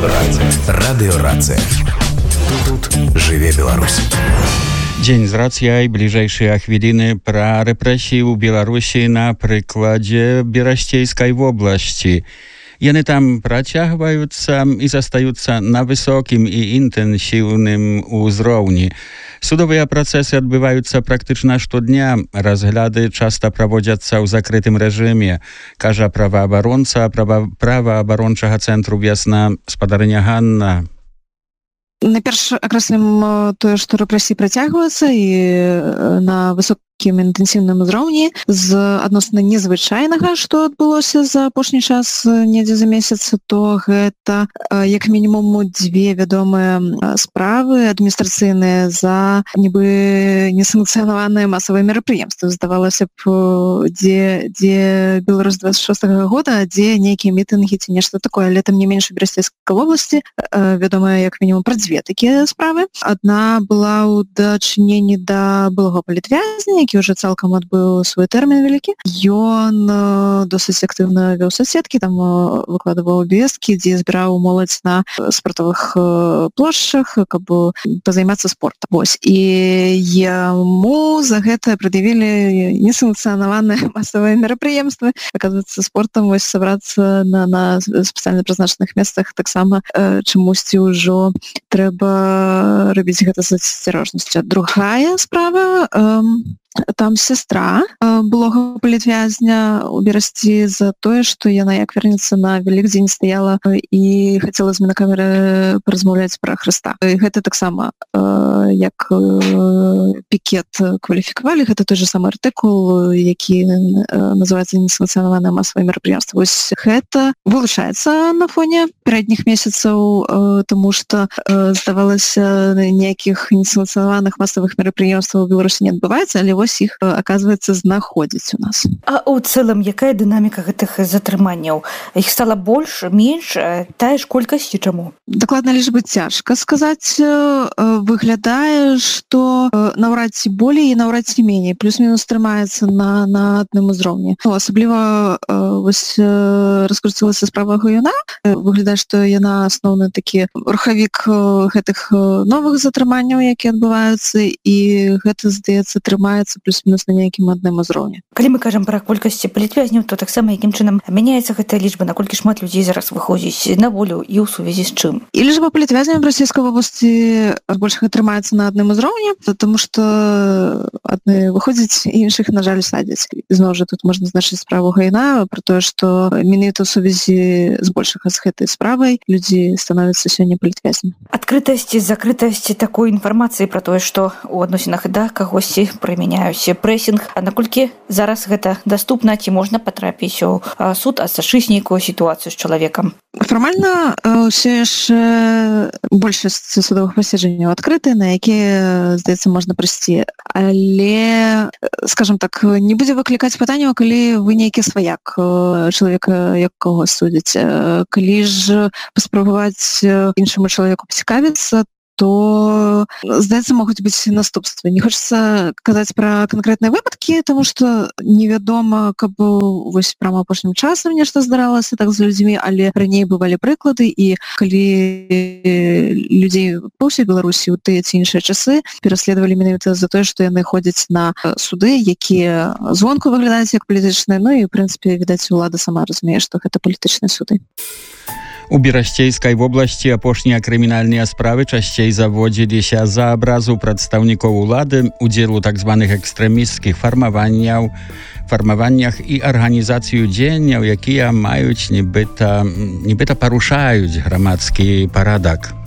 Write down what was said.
Радыё Рацыя. Тут жыве Беларусь. Дзень з рацыяй, бліжэйшыя хвіліны пра рэпрэсіі ў Беларусі на прыкладзе Берасцейскай вобласці. Яны там працягваюцца і застаюцца на высокім і інтэнсіўным узроўні. Судовыя працэсы адбываюцца практычна штодня. Разгляды часта праводзяцца ў закрытым рэжыме, кажа праваабаронца праваабарончага цэнтру «Весна» спадарыня Ганна. Найперш акрэслім тое, што рэпрэсіі працягваюцца і на высокім інтэнсіўным узроўні з адносна незвычайнага, што адбылося за апошні час недзе за месяц, то гэта як мінімум дзве вядомыя справы адміністрацыйныя за нібы несанкцыянаваныя масавыя мерапрыемствы. Здавалася б, дзе Беларусь 26-го года, дзе нейкія мітынгі ці нешта такое, але там не менш у Берасцейскай вобласці вядомая як мінімум пра дзве такія справы. Адна была ў дачыненні да былога палітвязня, які ўжо цалкам адбыў свой тэрмін вялікі. Ён досыць актыўна вёў соцсеткі, там выкладываў абвесткі, дзе збіраў моладзь на спартовых плошчах, каб пазаймацца спортам. Вось. І яму за гэта прад'явілі несанкцыянаваныя масавыя мерапрыемствы. Аказваецца, спортам вось сабрацца на спецыяльна прызначаных месцах таксама чамусьці ўжо трэба рабіць гэта з асцярожнасцю. Другая справа, там сястра былога палітвязня у Берасці за тое, што яна як вернецца на Вялікдзень стаяла і хацела з мінакамеры паразмаўляць пра Хрыста. І гэта таксама як пікет кваліфікавалі. Гэта той же самы артыкул, які называецца несанкцыянаванае масавае мерапрыемства. Вось гэта вылучаецца на фоне перадніх месяцаў, таму што здавалася, ніякіх несанкцыянаваных масавых мерапрыемстваў у Беларусі не адбываецца, але вось іх, аказваецца, знаходзіць у нас. А ў цэлым, якая дынаміка гэтых затрыманняў? Іх стала больш, менш, тая ж колькасць ці чаму? Дакладна лічбы цяжка сказаць. Выглядае, што наўрад ці болей і наўрад ці меней. Плюс-мінус трымаецца на адным узроўні. Асабліва вось раскруцілася справа Гуюна. Выглядае, што яна асноўны такі рухавік гэтых новых затрыманняў, якія адбываюцца, і гэта, здаецца, трымаецца плюс-мінус на нейкім адным узроўні. Калі мы кажам пра колькасць палітвязняў, то таксама якім чынам мяняецца гэтая лічба, наколькі шмат людзей зараз выходзіць на волю і ў сувязі з чым? І лічба палітвязняў Берасцейскай вобласці збольшага трымаецца на адным узроўні, таму што адны выходзяць, іншых, на жаль, садзяць. Зноў жа, тут можна значыць справу Гуюна пра тое, што менавіта ў сувязі збольшага з гэтай справай людзі становяцца сёння палітвязнямі. Адкрытасць, закрытасць такой інфармацыі пра тое, што ў адносінах да кагосьці прымяняюць прэсінг. А наколькі зараз гэта даступна, ці можна патрапіць у суд, асачыць нейкую сітуацыю з чалавекам? Фармальна ўсё яшчэ большасць судовых паседжанняў адкрытыя, на якія, здаецца, можна прыйсці. Але, скажам так, не будзе выклікаць пытанняў, калі вы нейкі сваяк чалавека, якога судзяць. Калі ж паспрабаваць іншаму чалавеку пацікавіцца, то, здаецца, могуць быць наступствы. Не хочацца казаць пра канкрэтныя выпадкі, таму што невядома, каб вось прямо апошнім часам нешта здаралася так з людзьмі, але раней бывалі прыклады, і калі людзей па ўсёй Беларусі ў тыя ці іншыя часы пераследавалі менавіта за тое, што яны ходзяць на суды, якія звонку выглядаюць як палітычныя, ну і, ў прынцыпе, відаць, улада сама разумее, што гэта палітычныя суды. У Берасцейскай вобласці апошнія крымінальныя справы часцей заводзіліся за абразу прадстаўнікоў улады, удзелу так званых экстрэмісцкіх фармаваннях і арганізацыю дзеянняў, якія маюць нібыта парушаюць грамадскі парадак.